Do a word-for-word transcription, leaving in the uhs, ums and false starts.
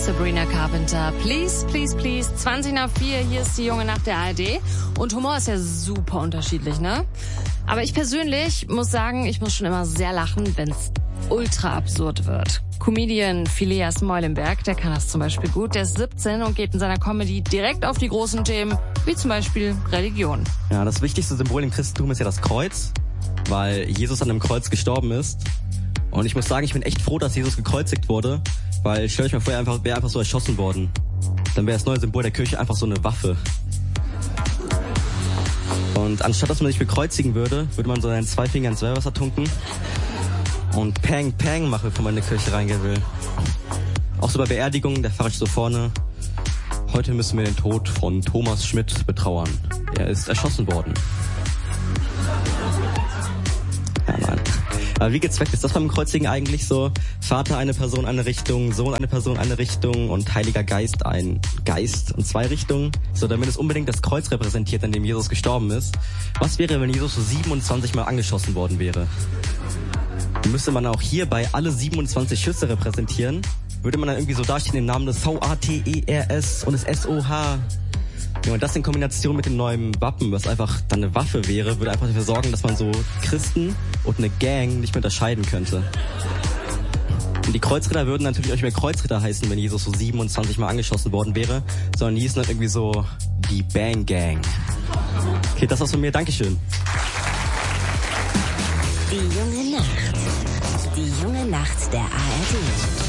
Sabrina Carpenter. Please, please, please. zwanzig nach vier, hier ist die junge Nacht der A R D. Und Humor ist ja super unterschiedlich, ne? Aber ich persönlich muss sagen, ich muss schon immer sehr lachen, wenn's ultra absurd wird. Comedian Phileas Meulenberg, der kann das zum Beispiel gut. Der ist siebzehn und geht in seiner Comedy direkt auf die großen Themen, wie zum Beispiel Religion. Ja, das wichtigste Symbol im Christentum ist ja das Kreuz, weil Jesus an einem Kreuz gestorben ist. Und ich muss sagen, ich bin echt froh, dass Jesus gekreuzigt wurde, weil stell euch mal vor, er einfach, wäre einfach so erschossen worden. Dann wäre das neue Symbol der Kirche einfach so eine Waffe. Und anstatt dass man sich bekreuzigen würde, würde man so seinen zwei Finger ins Weihwasser tunken und Pang Pang machen, bevor man in die Kirche reingehen will. Auch so bei Beerdigungen, der Pfarrer steht so vorne. Heute müssen wir den Tod von Thomas Schmidt betrauern. Er ist erschossen worden. Ja, Mann. Aber wie gezweckt ist das beim Kreuzigen eigentlich so? Vater eine Person eine Richtung, Sohn eine Person eine Richtung und Heiliger Geist ein Geist in zwei Richtungen. So, damit es unbedingt das Kreuz repräsentiert, an dem Jesus gestorben ist. Was wäre, wenn Jesus so siebenundzwanzig Mal angeschossen worden wäre? Müsste man auch hierbei alle siebenundzwanzig Schüsse repräsentieren? Würde man dann irgendwie so dastehen im Namen des V A T E R S und des S O H? Ja, und das in Kombination mit dem neuen Wappen, was einfach dann eine Waffe wäre, würde einfach dafür sorgen, dass man so Christen und eine Gang nicht mehr unterscheiden könnte. Und die Kreuzritter würden natürlich auch nicht mehr Kreuzritter heißen, wenn Jesus so siebenundzwanzig Mal angeschossen worden wäre, sondern die hießen dann irgendwie so die Bang Gang. Okay, das war's von mir. Dankeschön. Die junge Nacht. Die junge Nacht der A R D.